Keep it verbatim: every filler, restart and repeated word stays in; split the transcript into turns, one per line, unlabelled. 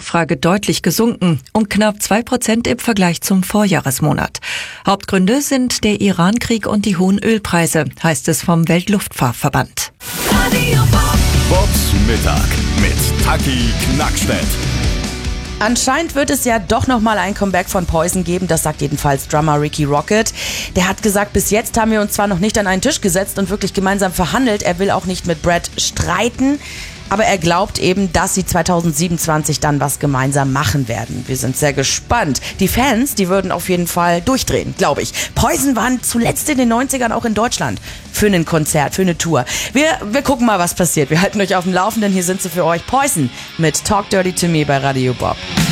Nachfrage deutlich gesunken, um knapp zwei Prozent im Vergleich zum Vorjahresmonat. Hauptgründe sind der Iran-Krieg und die hohen Ölpreise, heißt es vom Weltluftfahrtverband.
Bobs Mittag mit Taki Knackstedt.
Anscheinend wird es ja doch nochmal ein Comeback von Poison geben, das sagt jedenfalls Drummer Ricky Rocket. Der hat gesagt, bis jetzt haben wir uns zwar noch nicht an einen Tisch gesetzt und wirklich gemeinsam verhandelt, er will auch nicht mit Brad streiten, aber er glaubt eben, dass sie zwanzig siebenundzwanzig dann was gemeinsam machen werden. Wir sind sehr gespannt. Die Fans, die würden auf jeden Fall durchdrehen, glaube ich. Poison waren zuletzt in den neunzigern auch in Deutschland für ein Konzert, für eine Tour. Wir, wir gucken mal, was passiert. Wir halten euch auf dem Laufenden. Hier sind sie für euch. Poison mit Talk Dirty to Me bei Radio Bob.